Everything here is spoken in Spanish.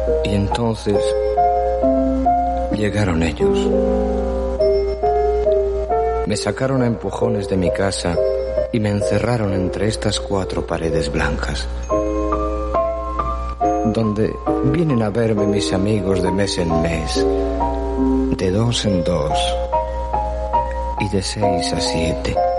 Y entonces llegaron ellos. Me sacaron a empujones de mi casa y me encerraron entre estas 4 paredes blancas, donde vienen a verme mis amigos de mes en mes, de 2 en 2 y de 6 a 7.